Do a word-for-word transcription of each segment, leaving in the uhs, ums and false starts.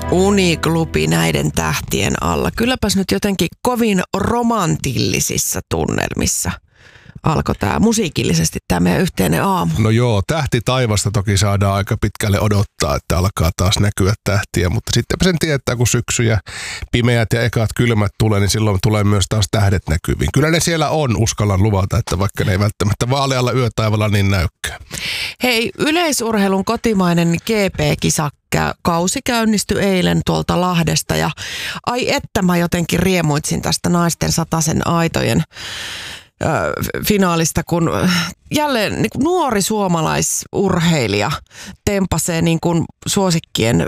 Uniklubi näiden tähtien alla. Kylläpäs nyt jotenkin kovin romantillisissa tunnelmissa alkoi tämä musiikillisesti tämä meidän yhteinen aamu. No joo, tähti taivasta toki saadaan aika pitkälle odottaa, että alkaa taas näkyä tähtiä, mutta sitten sen tietää, kun syksy ja pimeät ja ekat kylmät tulee, niin silloin tulee myös taas tähdet näkyviin. Kyllä ne siellä on, uskallan luvata, että vaikka ne ei välttämättä vaalealla yötaivalla niin näykkää. Hei, yleisurheilun kotimainen G P-kisa kausi käynnistyi eilen tuolta Lahdesta ja ai että mä jotenkin riemuitsin tästä naisten satasen aitojen ö, finaalista, kun jälleen niin kuin nuori suomalaisurheilija tempasee niin kuin suosikkien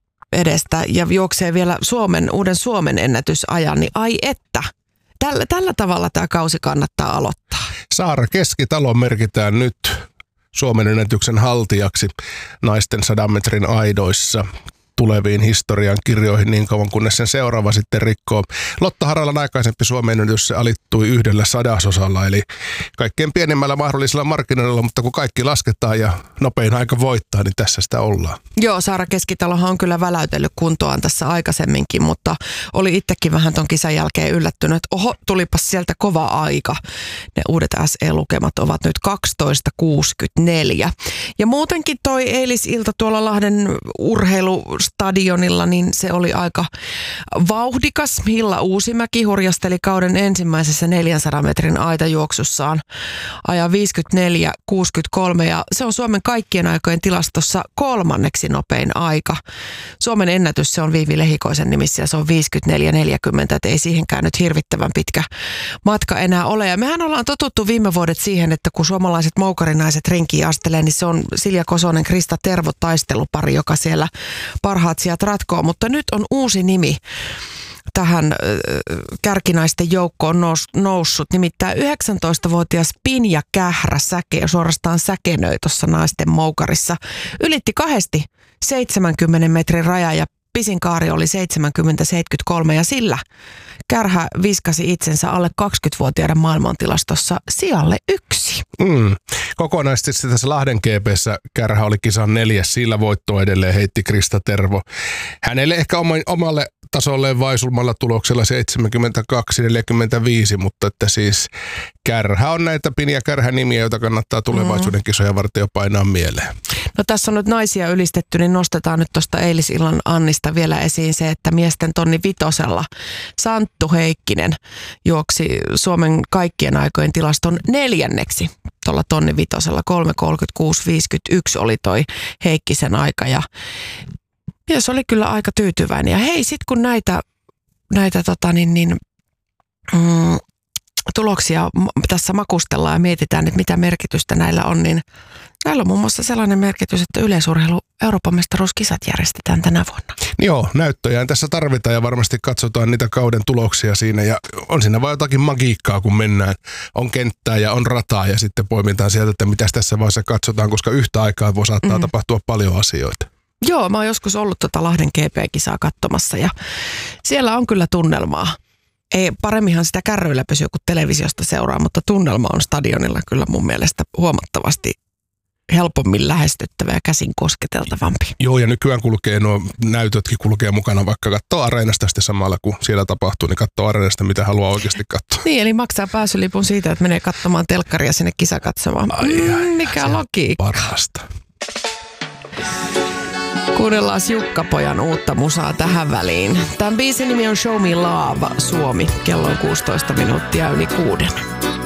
edestä ja juoksee vielä Suomen, uuden Suomen ennätysajan, niin ai että. Tällä, tällä tavalla tämä kausi kannattaa aloittaa. Saara Keskitalo merkitään nyt Suomen ennätyksen haltijaksi naisten sadan metrin aidoissa tuleviin historian kirjoihin niin kauan, kunnes sen seuraava sitten rikkoo. Lotta Haralan aikaisempi Suomen ennätys se alittui yhdellä sadasosalla, eli kaikkein pienimmällä mahdollisella markkinoilla, mutta kun kaikki lasketaan ja nopein aika voittaa, niin tässä sitä ollaan. Joo, Saara Keskitalohan on kyllä väläytellyt kuntoaan tässä aikaisemminkin, mutta oli itsekin vähän ton kisan jälkeen yllättynyt, että oho, tulipas sieltä kova aika. Ne uudet S E-lukemat ovat nyt kaksitoista kuusikymmentäneljä. Ja muutenkin toi eilisilta tuolla Lahden urheilu stadionilla, niin se oli aika vauhdikas. Hilla Uusimäki hurjasteli kauden ensimmäisessä neljänsadan metrin aitajuoksussaan ajan viisikymmentäneljä kuusikymmentäkolme ja se on Suomen kaikkien aikojen tilastossa kolmanneksi nopein aika. Suomen ennätys se on Viivi Lehikoisen nimissä ja se on viisikymmentäneljä neljäkymmentä, et ei siihenkään nyt hirvittävän pitkä matka enää ole. Ja mehän ollaan totuttu viime vuodet siihen, että kun suomalaiset moukarinaiset rinkiin astelee, niin se on Silja Kosonen, Krista Tervo taistelupari, joka siellä parhaat sijat ratkoo, mutta nyt on uusi nimi tähän äh, kärkinaisten joukkoon nous, noussut. Nimittäin yhdeksäntoistavuotias Pinja Kährä säke, suorastaan säkenöi tuossa naisten moukarissa. Ylitti kahdesti seitsemänkymmenen metrin raja ja pisin kaari oli seitsemänkymmentä seitsemänkymmentäkolme ja sillä Kärhä viskasi itsensä alle kaksikymmentävuotiaiden maailmantilastossa sijalle yksi. Mm. Kokonaisesti tässä Lahden G P:ssä Kärhä oli kisan neljäs, sillä voittoa edelleen heitti Krista Tervo. Hänelle ehkä omalle tasolleen vaisulmalla tuloksella seitsemänkymmentäkaksi neljäkymmentäviisi, mutta että siis Kärhä on näitä Pinja Kärhä-nimiä, joita kannattaa tulevaisuuden mm. kisoja varten jo painaa mieleen. No tässä on nyt naisia ylistetty, niin nostetaan nyt tuosta eilisillan Annista vielä esiin se, että miesten tonni vitosella Santtu Heikkinen juoksi Suomen kaikkien aikojen tilaston neljänneksi. Tuolla tonni vitosella kolme kolmekymmentäkuusi viisikymmentäyksi oli toi Heikkisen aika ja mies oli kyllä aika tyytyväinen. Ja hei, sit kun näitä, näitä tota niin, niin, mm, tuloksia tässä makustellaan ja mietitään, että mitä merkitystä näillä on, niin näillä on muun muassa sellainen merkitys, että yleisurheilu Euroopan mestaruuskisat järjestetään tänä vuonna. Joo, näyttöjään tässä tarvitaan ja varmasti katsotaan niitä kauden tuloksia siinä ja on siinä vaan jotakin magiikkaa, kun mennään. On kenttää ja on rataa ja sitten poimitaan sieltä, että mitäs tässä vaiheessa katsotaan, koska yhtä aikaa voi saattaa mm. tapahtua paljon asioita. Joo, mä oon joskus ollut tuota Lahden G P-kisaa katsomassa ja siellä on kyllä tunnelmaa. Ei, paremminhan sitä kärryillä pysyy kuin televisiosta seuraa, mutta tunnelma on stadionilla kyllä mun mielestä huomattavasti helpommin lähestyttävä ja käsin kosketeltavampi. Joo, ja nykyään kulkee nuo näytötkin kulkee mukana, vaikka katsoo areenasta sitten samalla, kun siellä tapahtuu, niin katsoo areenasta, mitä haluaa oikeasti katsoa. Niin, eli maksaa pääsylipun siitä, että menee katsomaan telkkaria sinne kisakatsomaan. Ai, mm, ai, mikä logiikka. Parasta. Kuunnellaan Jukka-pojan uutta musaa tähän väliin. Tämän biisin nimi on Show Me Love Suomi. Kello on kuusitoista minuuttia yli kuuden.